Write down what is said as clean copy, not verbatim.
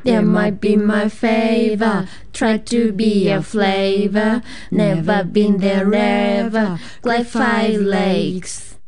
There might be my favor, try to be a flavor. Never been there, never, like 5 lakes.